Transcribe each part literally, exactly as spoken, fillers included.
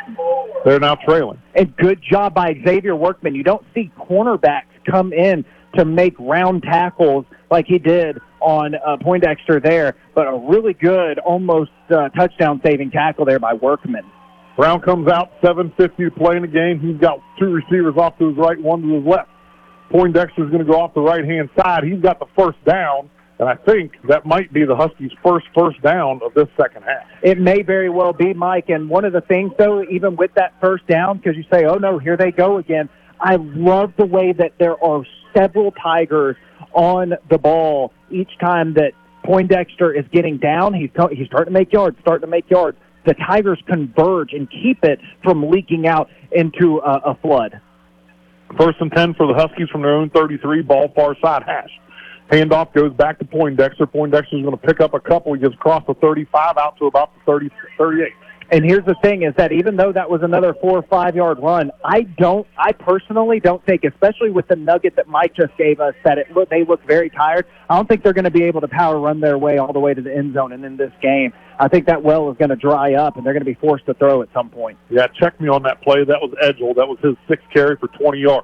They're now trailing. And good job by Xavier Workman. You don't see cornerbacks come in to make round tackles like he did on uh, Poindexter there, but a really good, almost uh, touchdown-saving tackle there by Workman. Brown comes out, seven fifty to play in the game. He's got two receivers off to his right, one to his left. Poindexter's going to go off the right-hand side. He's got the first down, and I think that might be the Huskies' first first down of this second half. It may very well be, Mike, and one of the things, though, even with that first down, because you say, oh, no, here they go again, I love the way that there are several Tigers on the ball each time that Poindexter is getting down. He's, he's starting to make yards, starting to make yards. The Tigers converge and keep it from leaking out into a, a flood. First and ten for the Huskies from their own thirty-three, ball far side hash. Handoff goes back to Poindexter. Poindexter's going to pick up a couple. He gets across the thirty-five out to about the thirty, thirty-eight. And here's the thing is that even though that was another four or five yard run, I don't, I personally don't think, especially with the nugget that Mike just gave us, that it look, they look very tired. I don't think they're going to be able to power run their way all the way to the end zone and in this game. I think that well is going to dry up, and they're going to be forced to throw at some point. Yeah, check me on that play. That was Edgel. That was his sixth carry for twenty yards.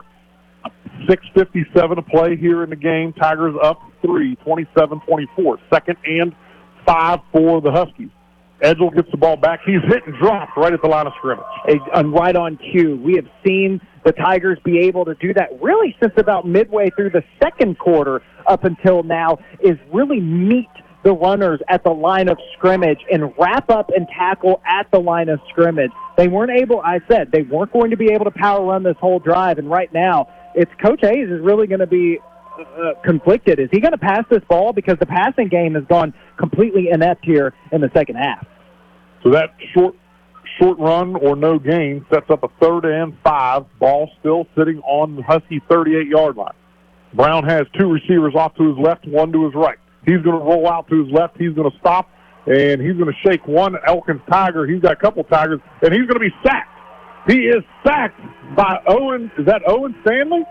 six fifty-seven to play here in the game. Tigers up three, twenty-seven twenty-four. Second and five for the Huskies. Edgel gets the ball back. He's hit and dropped right at the line of scrimmage. And right on cue. We have seen the Tigers be able to do that really since about midway through the second quarter up until now, is really meet the runners at the line of scrimmage and wrap up and tackle at the line of scrimmage. They weren't able, I said, they weren't going to be able to power run this whole drive, and right now it's Coach Hayes is really going to be uh, conflicted. Is he going to pass this ball? Because the passing game has gone completely inept here in the second half. So that short short run or no gain sets up a third and five. Ball still sitting on the Husky thirty-eight yard line. Brown has two receivers off to his left, one to his right. He's going to roll out to his left. He's going to stop, and he's going to shake one Elkins Tiger. He's got a couple Tigers, and he's going to be sacked. He is sacked by Owen. Is that Owen Stanley?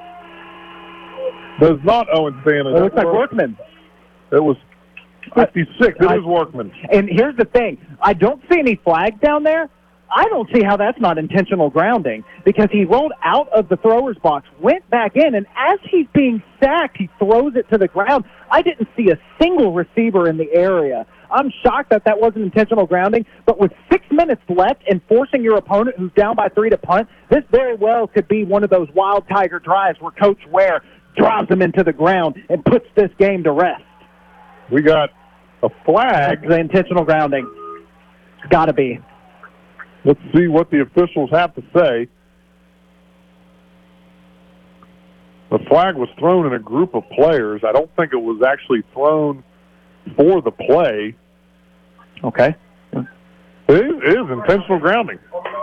That is not Owen Stanley. It looks like Workman. It was fifty-six. It is Workman. And here's the thing. I don't see any flags down there. I don't see how that's not intentional grounding, because he rolled out of the thrower's box, went back in, and as he's being sacked, he throws it to the ground. I didn't see a single receiver in the area. I'm shocked that that wasn't intentional grounding, but with six minutes left and forcing your opponent who's down by three to punt, this very well could be one of those wild Tiger drives where Coach Ware drives them into the ground and puts this game to rest. We got a flag. The intentional grounding. It's got to be. Let's see what the officials have to say. The flag was thrown in a group of players. I don't think it was actually thrown for the play. Okay. It is, it is intentional grounding.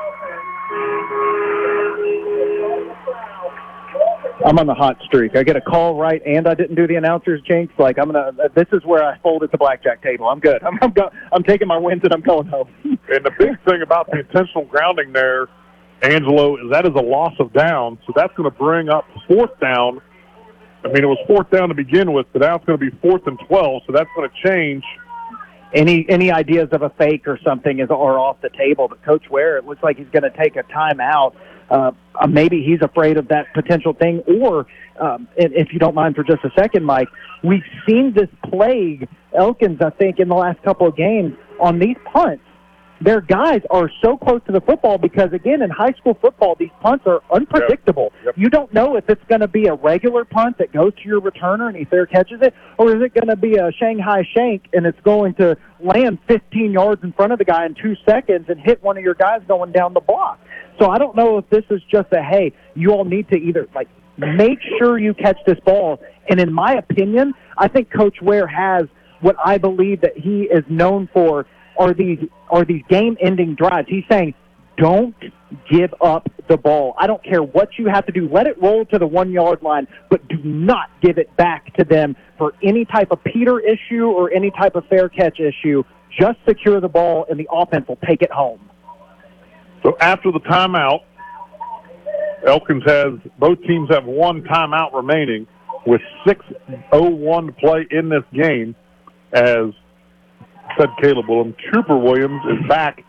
I'm on the hot streak. I get a call right, and I didn't do the announcer's jinx. Like I'm gonna. This is where I fold at the blackjack table. I'm good. I'm I'm, go, I'm taking my wins and I'm going home. And the big thing about the intentional grounding there, Angelo, is that is a loss of down. So that's going to bring up fourth down. I mean, it was fourth down to begin with, but now it's going to be fourth and twelve. So that's going to change. Any any ideas of a fake or something is are off the table. But Coach Ware, it looks like he's going to take a timeout. Uh, maybe he's afraid of that potential thing, or um, if you don't mind for just a second, Mike, we've seen this plague Elkins, I think, in the last couple of games on these punts. Their guys are so close to the football because, again, in high school football, these punts are unpredictable. Yep. Yep. You don't know if it's going to be a regular punt that goes to your returner and he fair catches it, or is it going to be a Shanghai shank and it's going to land fifteen yards in front of the guy in two seconds and hit one of your guys going down the block. So I don't know if this is just a, hey, you all need to either, like, make sure you catch this ball. And in my opinion, I think Coach Ware has what I believe that he is known for are these are these game-ending drives. He's saying, don't give up the ball. I don't care what you have to do. Let it roll to the one-yard line, but do not give it back to them for any type of Peter issue or any type of fair catch issue. Just secure the ball, and the offense will take it home. So after the timeout, Elkins has, both teams have one timeout remaining with six oh one to play in this game. As said Caleb Williams, Trooper Williams is back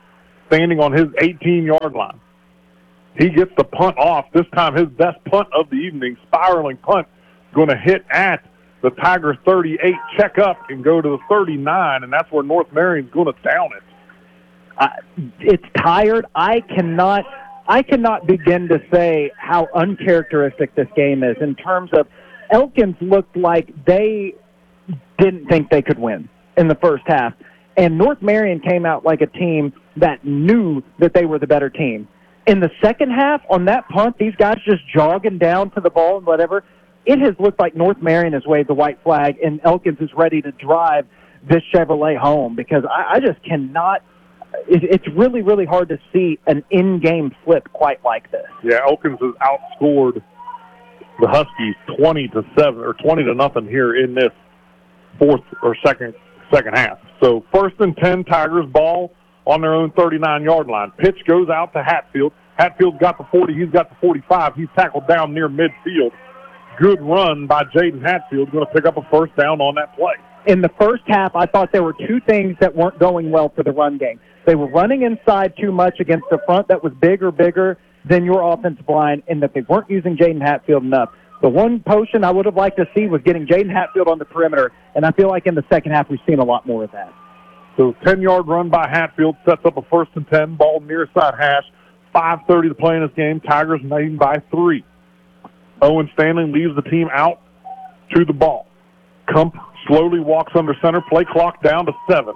standing on his eighteen-yard line. He gets the punt off. This time his best punt of the evening, spiraling punt, going to hit at the Tigers thirty-eight, check up and go to the thirty-nine, and that's where North Marion's going to down it. Uh, it's tired. I cannot I cannot begin to say how uncharacteristic this game is in terms of Elkins looked like they didn't think they could win in the first half. And North Marion came out like a team that knew that they were the better team. In the second half, on that punt, these guys just jogging down to the ball and whatever, it has looked like North Marion has waved the white flag and Elkins is ready to drive this Chevrolet home because I, I just cannot it, – it's really, really hard to see an in-game flip quite like this. Yeah, Elkins has outscored the Huskies twenty to seven or twenty to nothing here in this fourth or second second half. So first and ten, Tigers ball on their own thirty-nine-yard line. Pitch goes out to Hatfield. Hatfield's got the forty. He's got the forty-five. He's tackled down near midfield. Good run by Jaden Hatfield. Going to pick up a first down on that play. In the first half, I thought there were two things that weren't going well for the run game. They were running inside too much against the front that was bigger, bigger than your offensive line, and that they weren't using Jaden Hatfield enough. The one potion I would have liked to see was getting Jaden Hatfield on the perimeter, and I feel like in the second half we've seen a lot more of that. So ten-yard run by Hatfield sets up a first and ten, ball near side hash. five thirty to play in this game. Tigers leading by three. Owen Stanley leaves the team out to the ball. Kump slowly walks under center. Play clock down to seven.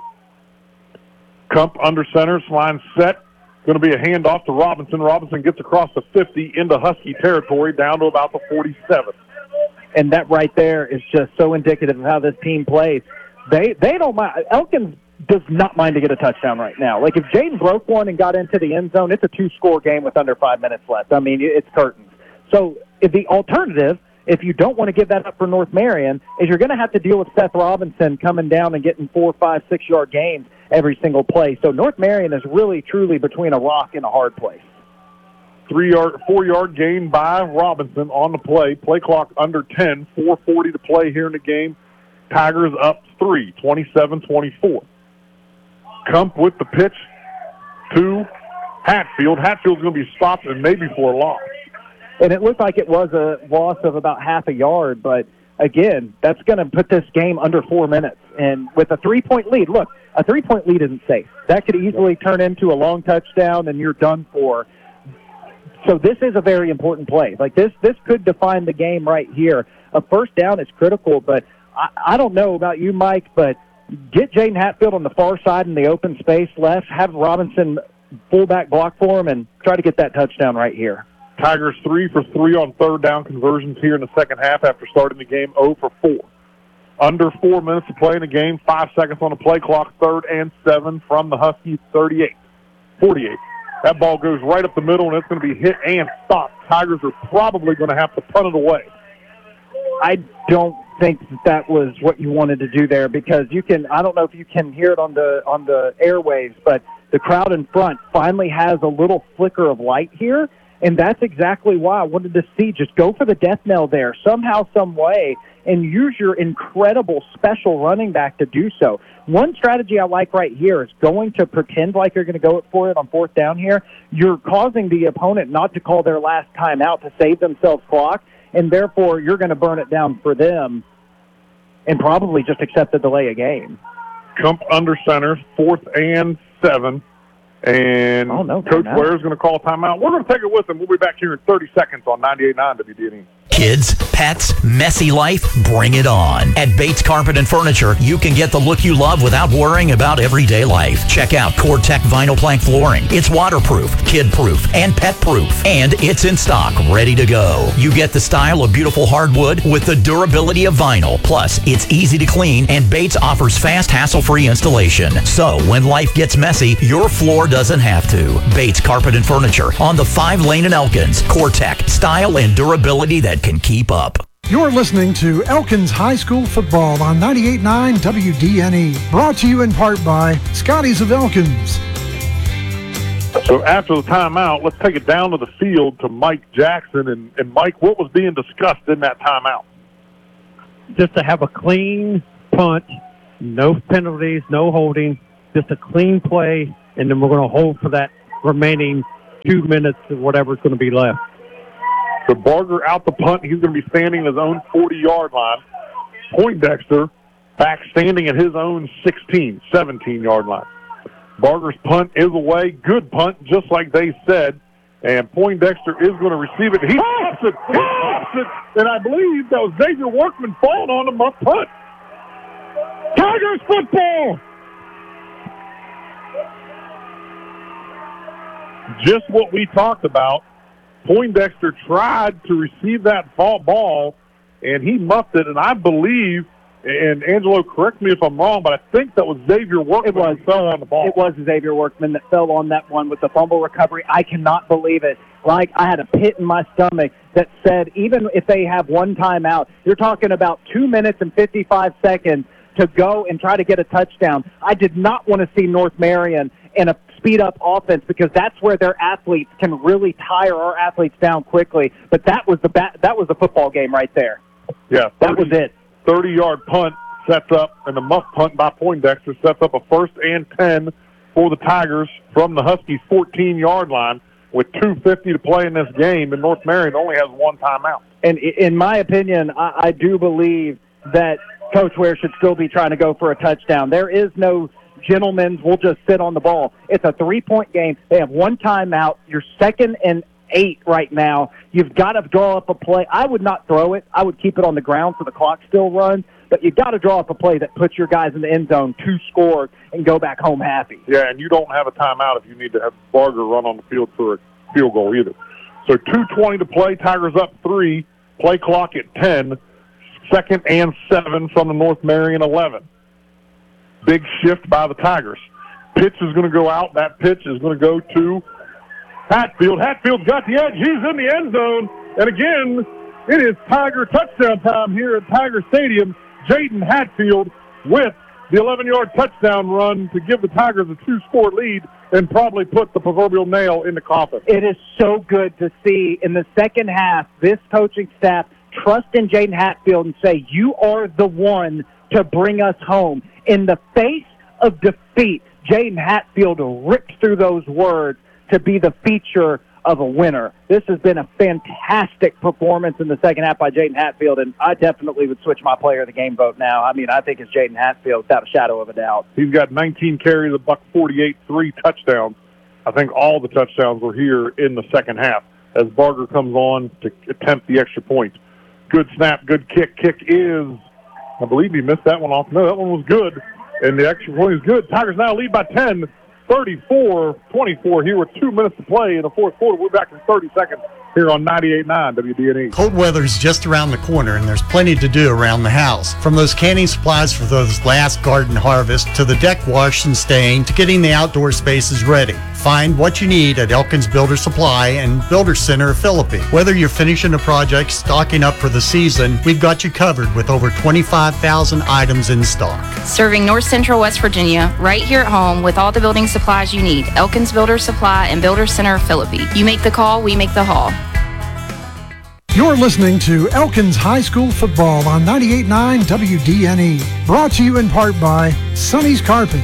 Kump under center, line set. Going to be a handoff to Robinson. Robinson gets across the fifty into Husky territory down to about the forty-seven. And that right there is just so indicative of how this team plays. They they don't mind. Elkins does not mind to get a touchdown right now. Like if Jaden broke one and got into the end zone, it's a two-score game with under five minutes left. I mean, it's curtains. So if the alternative, if you don't want to give that up for North Marion, is you're going to have to deal with Seth Robinson coming down and getting four, five, six-yard gains every single play. So North Marion is really, truly between a rock and a hard place. Three-yard, four-yard gain by Robinson on the play. Play clock under ten, four forty to play here in the game. Tigers up three, twenty-seven twenty-four. Kump with the pitch to Hatfield. Hatfield's going to be stopped and maybe for a loss. And it looked like it was a loss of about half a yard, but again, that's going to put this game under four minutes. And with a three-point lead, look, a three-point lead isn't safe. That could easily turn into a long touchdown and you're done for. So this is a very important play. Like this, this could define the game right here. A first down is critical, but I, I don't know about you, Mike, but get Jaden Hatfield on the far side in the open space left, have Robinson fullback block for him, and try to get that touchdown right here. Tigers three for three on third down conversions here in the second half after starting the game zero for four. Under four minutes to play in the game, five seconds on the play clock, third and seven from the Huskies, thirty-eight, forty-eight. That ball goes right up the middle, and it's going to be hit and stopped. Tigers are probably going to have to punt it away. I don't think that, that was what you wanted to do there because you can, I don't know if you can hear it on the on the airwaves, but the crowd in front finally has a little flicker of light here, and that's exactly why I wanted to see just go for the death knell there somehow, some way, and use your incredible special running back to do so. One strategy I like right here is going to pretend like you're going to go for it on fourth down here. You're causing the opponent not to call their last timeout to save themselves clock, and therefore you're going to burn it down for them and probably just accept the delay of game. Kump under center, fourth and seven. And oh, no, Coach Ware is going to call a timeout. We're going to take it with him. We'll be back here in thirty seconds on ninety-eight point nine W D N E. Kids, pets, messy life, bring it on. At Bates Carpet and Furniture, you can get the look you love without worrying about everyday life. Check out CoreTech Vinyl Plank Flooring. It's waterproof, kid-proof, and pet-proof. And it's in stock, ready to go. You get the style of beautiful hardwood with the durability of vinyl. Plus, it's easy to clean, and Bates offers fast, hassle-free installation. So, when life gets messy, your floor doesn't have to. Bates Carpet and Furniture on the five lane in Elkins. CoreTech, style and durability that can keep up. You're listening to Elkins High School Football on ninety-eight point nine W D N E. Brought to you in part by Scotty's of Elkins. So after the timeout, let's take it down to the field to Mike Jackson. And, and Mike, what was being discussed in that timeout? Just to have a clean punt, no penalties, no holding, just a clean play and then we're going to hold for that remaining two minutes or whatever's going to be left. So Barger out the punt. He's going to be standing at his own forty-yard line. Poindexter back standing at his own sixteen, seventeen-yard line. Barger's punt is away. Good punt, just like they said. And Poindexter is going to receive it. He pops it. He pops it. And I believe that was Xavier Workman falling on him up punt. Tigers football. Just what we talked about. Poindexter tried to receive that ball, and he muffed it. And I believe, and Angelo, correct me if I'm wrong, but I think that was Xavier Workman it was, who fell on the ball. It was Xavier Workman that fell on that one with the fumble recovery. I cannot believe it. Like, I had a pit in my stomach that said even if they have one timeout, you're talking about two minutes and fifty-five seconds to go and try to get a touchdown. I did not want to see North Marion in a speed-up offense because that's where their athletes can really tire our athletes down quickly. But that was the bat, that was the football game right there. Yeah, that was it. thirty-yard punt sets up, and the muff punt by Poindexter sets up a first and ten for the Tigers from the Huskies' fourteen-yard line with two fifty to play in this game, and North Marion only has one timeout. And in my opinion, I, I do believe that Coach Ware should still be trying to go for a touchdown. There is no gentlemen's, we'll just sit on the ball. It's a three-point game. They have one timeout. You're second and eight right now. You've got to draw up a play. I would not throw it. I would keep it on the ground so the clock still runs. But you've got to draw up a play that puts your guys in the end zone, two scores, and go back home happy. Yeah, and you don't have a timeout if you need to have Barger run on the field for a field goal either. So two twenty to play. Tigers up three. Play clock at ten. Second and seven from the North Marion eleven. Big shift by the Tigers. Pitch is going to go out. That pitch is going to go to Hatfield. Hatfield's got the edge. He's in the end zone. And again, it is Tiger touchdown time here at Tiger Stadium. Jaden Hatfield with the eleven-yard touchdown run to give the Tigers a two-score lead and probably put the proverbial nail in the coffin. It is so good to see in the second half this coaching staff trust in Jaden Hatfield and say, you are the one to bring us home. In the face of defeat, Jaden Hatfield ripped through those words to be the feature of a winner. This has been a fantastic performance in the second half by Jaden Hatfield, and I definitely would switch my player of the game vote now. I mean, I think it's Jaden Hatfield without a shadow of a doubt. He's got nineteen carries, a buck forty-eight, three touchdowns. I think all the touchdowns were here in the second half as Barger comes on to attempt the extra point. Good snap, good kick. Kick is, I believe he missed that one off. No, that one was good, and the extra point is good. Tigers now lead by ten. thirty-four twenty-four here with two minutes to play in the fourth quarter. We're back in thirty seconds here on ninety-eight point nine W D N E. Cold weather's just around the corner, and there's plenty to do around the house. From those canning supplies for those last garden harvests to the deck wash and stain to getting the outdoor spaces ready. Find what you need at Elkins Builder Supply and Builder Center of Philippi. Whether you're finishing a project, stocking up for the season, we've got you covered with over twenty-five thousand items in stock. Serving North Central West Virginia, right here at home with all the building supplies you need. Elkins Builder Supply and Builder Center of Philippi. You make the call, we make the haul. You're listening to Elkins High School Football on ninety-eight point nine W D N E. Brought to you in part by Sonny's Carpet.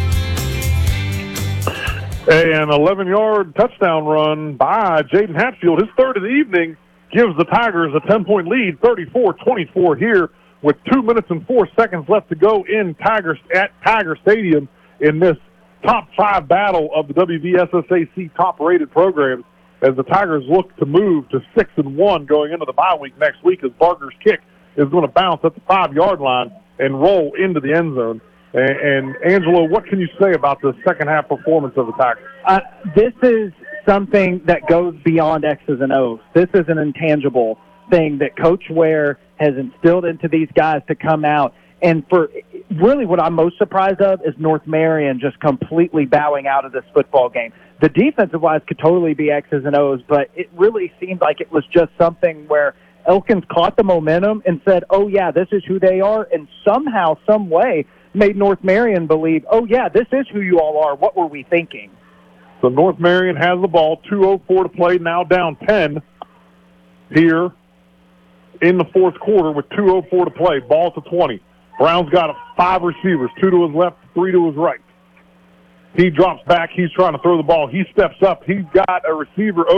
An eleven-yard touchdown run by Jaden Hatfield. His third of the evening gives the Tigers a ten-point lead, thirty-four twenty-four here with two minutes and four seconds left to go in Tigers at Tiger Stadium in this top five battle of the W V S S A C top-rated programs as the Tigers look to move to six and one going into the bye week next week as Barger's kick is going to bounce at the five-yard line and roll into the end zone. And, and Angelo, what can you say about the second-half performance of the Tigers? Uh, this is something that goes beyond X's and O's. This is an intangible thing that Coach Ware has instilled into these guys to come out. And for really what I'm most surprised of is North Marion just completely bowing out of this football game. The defensive-wise could totally be X's and O's, but it really seemed like it was just something where Elkins caught the momentum and said, oh, yeah, this is who they are, and somehow, some way, made North Marion believe, oh, yeah, this is who you all are. What were we thinking? So North Marion has the ball, two oh four to play, now down ten here in the fourth quarter with two oh four to play, ball to twenty. Brown's got five receivers, two to his left, three to his right. He drops back. He's trying to throw the ball. He steps up. He's got a receiver